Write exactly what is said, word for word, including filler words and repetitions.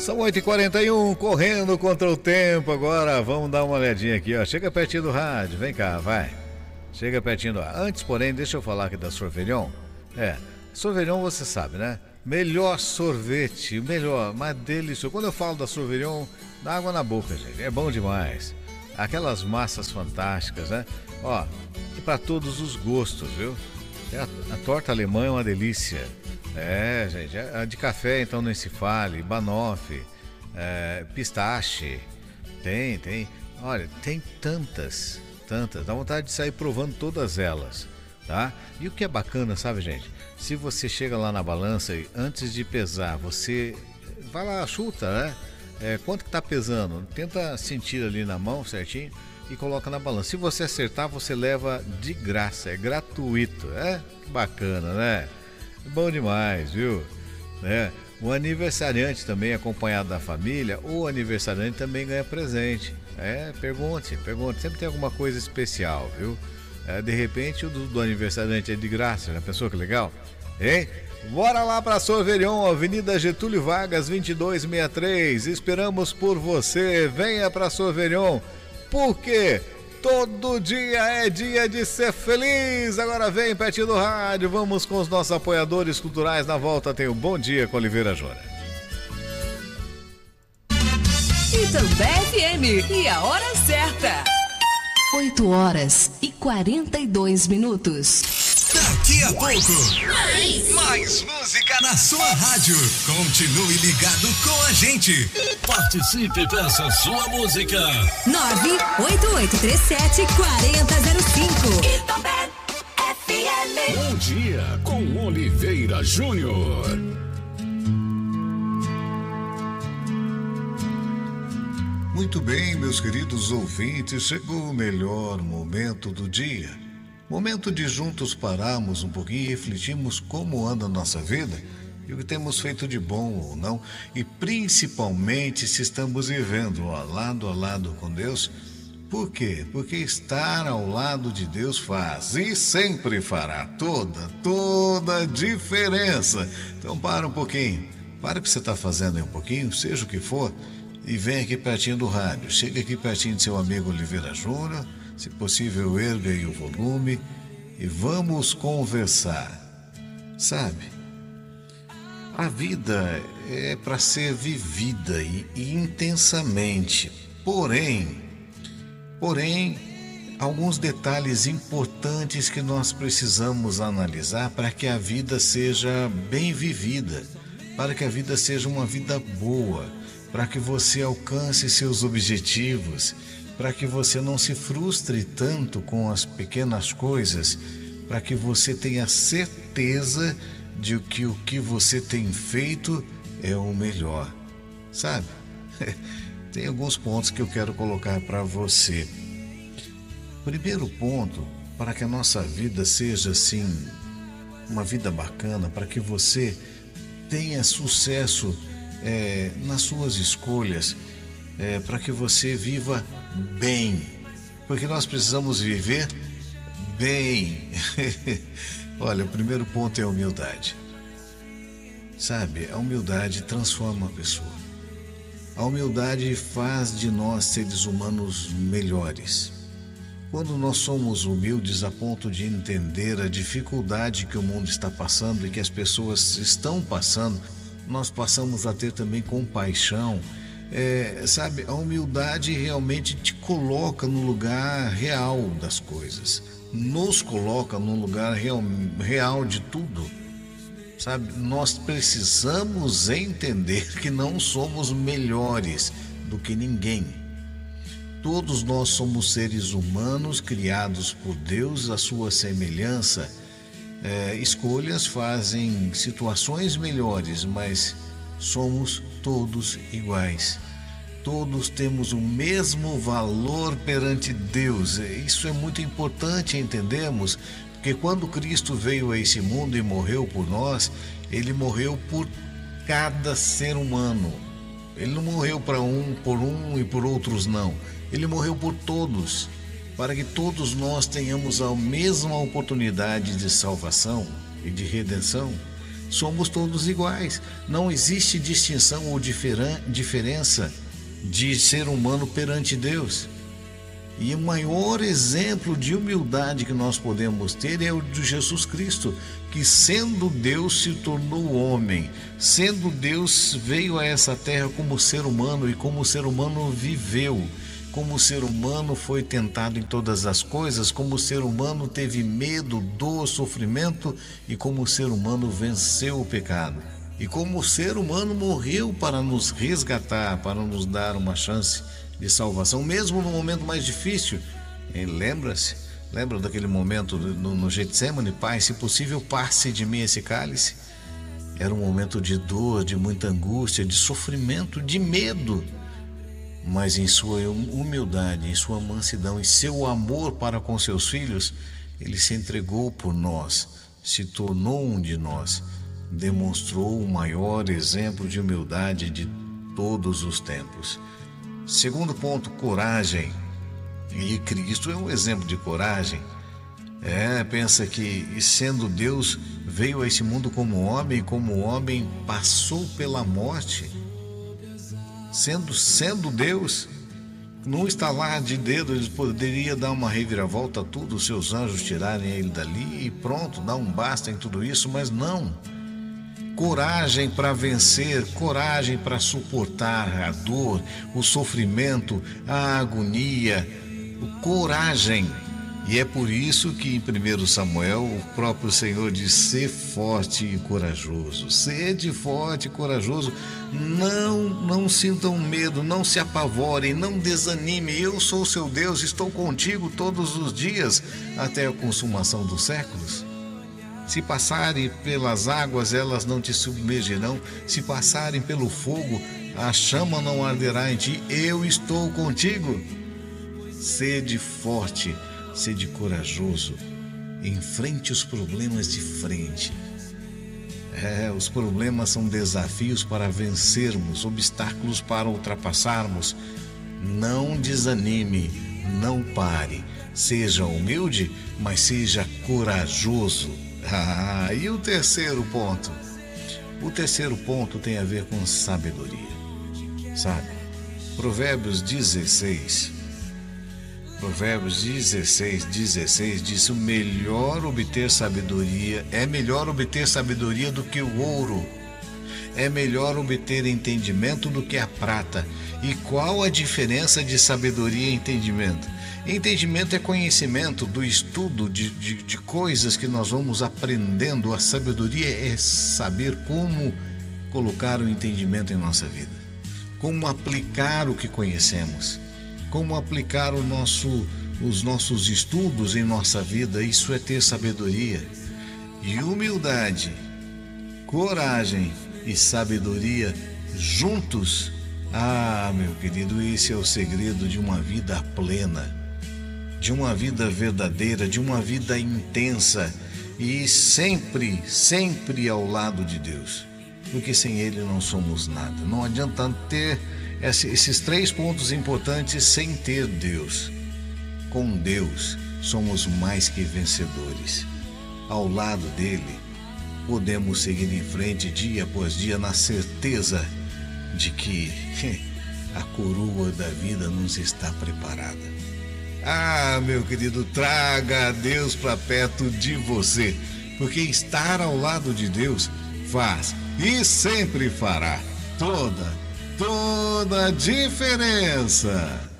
São oito e quarenta e um, correndo contra o tempo agora. Vamos dar uma olhadinha aqui, ó. Chega pertinho do rádio, vem cá, vai. Chega pertinho do rádio. Antes, porém, deixa eu falar aqui da Sorvelion. É, Sorvelion você sabe, né? Melhor sorvete, melhor, mais delicioso. Quando eu falo da Sorvelion, dá água na boca, gente. É bom demais. Aquelas massas fantásticas, né? Ó, e para todos os gostos, viu? A, a torta alemã é uma delícia. É, gente, a de café então nem se fale, banoffee, é, pistache, tem, tem, olha, tem tantas, tantas, dá vontade de sair provando todas elas, tá? E o que é bacana, sabe, gente, se você chega lá na balança e antes de pesar, você vai lá, chuta, né? É, quanto que tá pesando? Tenta sentir ali na mão certinho e coloca na balança. Se você acertar, você leva de graça, é gratuito, é? Que bacana, né? Bom demais, viu? É, o aniversariante também, acompanhado da família, o aniversariante também ganha presente. É, pergunte, pergunte, sempre tem alguma coisa especial, viu? É, de repente o do, do aniversariante é de graça, já pensou que legal? Hein? Bora lá para Sorvelion, Avenida Getúlio Vargas, vinte e dois sessenta e três. Esperamos por você. Venha para Sorvelion, porque todo dia é dia de ser feliz. Agora vem pertinho do rádio, vamos com os nossos apoiadores culturais. Na volta tem o Bom Dia com Oliveira Júnior. Itambé F M, e a hora certa. oito horas e quarenta e dois minutos. Daqui a pouco, mais, mais música na sua rádio. Continue ligado com a gente. Participe, peça sua música. nove oito oito três sete quatro zero zero cinco. Itambé F M. Bom dia com Oliveira Júnior. Muito bem, meus queridos ouvintes, chegou o melhor momento do dia. Momento de juntos pararmos um pouquinho e refletirmos como anda a nossa vida e o que temos feito de bom ou não, e principalmente se estamos vivendo ó, lado a lado com Deus. Por quê? Porque estar ao lado de Deus faz e sempre fará toda, toda a diferença. Então para um pouquinho, para o que você está fazendo aí um pouquinho, seja o que for, e vem aqui pertinho do rádio, chega aqui pertinho de seu amigo Oliveira Júnior. Se possível, erga aí o volume e vamos conversar. Sabe, a vida é para ser vivida e, e intensamente. Porém, porém, alguns detalhes importantes que nós precisamos analisar para que a vida seja bem vivida, para que a vida seja uma vida boa, para que você alcance seus objetivos, para que você não se frustre tanto com as pequenas coisas, para que você tenha certeza de que o que você tem feito é o melhor, sabe? Tem alguns pontos que eu quero colocar para você. Primeiro ponto, para que a nossa vida seja assim, uma vida bacana, para que você tenha sucesso é, nas suas escolhas, é, para que você viva bem, porque nós precisamos viver bem. Olha, o primeiro ponto é a humildade. Sabe, a humildade transforma a pessoa. A humildade faz de nós seres humanos melhores. Quando nós somos humildes a ponto de entender a dificuldade que o mundo está passando e que as pessoas estão passando, nós passamos a ter também compaixão. É, sabe, a humildade realmente te coloca no lugar real das coisas, nos coloca no lugar real, real de tudo, sabe? Nós precisamos entender que não somos melhores do que ninguém. Todos nós somos seres humanos criados por Deus à sua semelhança. É, escolhas fazem situações melhores, mas somos todos iguais. Todos temos o mesmo valor perante Deus. Isso é muito importante entendermos, porque quando Cristo veio a esse mundo e morreu por nós, Ele morreu por cada ser humano. Ele não morreu para um, por um e por outros não. Ele morreu por todos, para que todos nós tenhamos a mesma oportunidade de salvação e de redenção. somos todos iguais. Não existe distinção ou diferen- diferença de ser humano perante Deus. E o maior exemplo de humildade que nós podemos ter é o de Jesus Cristo, que sendo Deus se tornou homem, sendo Deus veio a essa terra como ser humano e como ser humano viveu, como ser humano foi tentado em todas as coisas, como ser humano teve medo, dor, sofrimento e como ser humano venceu o pecado. E como ser humano morreu para nos resgatar, para nos dar uma chance de salvação, mesmo no momento mais difícil. Lembra-se? Lembra daquele momento no, no Getsemane? Pai, se possível, passe de mim esse cálice. Era um momento de dor, de muita angústia, de sofrimento, de medo. Mas em sua humildade, em sua mansidão, em seu amor para com seus filhos, ele se entregou por nós, se tornou um de nós, demonstrou o maior exemplo de humildade de todos os tempos. Segundo ponto, coragem. E Cristo é um exemplo de coragem. É, pensa que, sendo Deus, veio a esse mundo como homem, e como homem passou pela morte. Sendo, sendo Deus, num estalar de dedo, ele poderia dar uma reviravolta a tudo, os seus anjos tirarem ele dali e pronto, dar um basta em tudo isso, mas não. Coragem para vencer, coragem para suportar a dor, o sofrimento, a agonia, coragem. E é por isso que em primeiro Samuel o próprio Senhor diz: ser forte e corajoso, sede forte e corajoso, não, não sintam medo, não se apavorem, não desanimem, eu sou seu Deus, estou contigo todos os dias até a consumação dos séculos. Se passarem pelas águas, elas não te submergirão. Se passarem pelo fogo, a chama não arderá em ti. Eu estou contigo. Sede forte, sede corajoso. Enfrente os problemas de frente. É, os problemas são desafios para vencermos, obstáculos para ultrapassarmos. Não desanime, não pare. Seja humilde, mas seja corajoso. Ah, e o terceiro ponto? O terceiro ponto tem a ver com sabedoria. Sabe? Provérbios dezesseis. Provérbios dezesseis, dezesseis diz: o melhor obter sabedoria, é melhor obter sabedoria do que o ouro. É melhor obter entendimento do que a prata. E qual a diferença de sabedoria e entendimento? Entendimento é conhecimento do estudo de, de, de coisas que nós vamos aprendendo. A sabedoria é saber como colocar o entendimento em nossa vida, como aplicar o que conhecemos, como aplicar o nosso, os nossos estudos em nossa vida. Isso é ter sabedoria. E humildade, coragem e sabedoria juntos, ah, meu querido, esse é o segredo de uma vida plena, de uma vida verdadeira, de uma vida intensa e sempre, sempre ao lado de Deus, porque sem Ele não somos nada. Não adianta ter esses três pontos importantes sem ter Deus. Com Deus somos mais que vencedores. Ao lado dele podemos seguir em frente dia após dia na certeza de que a coroa da vida nos está preparada. Ah, meu querido, traga a Deus para perto de você, porque estar ao lado de Deus faz e sempre fará toda, toda a diferença.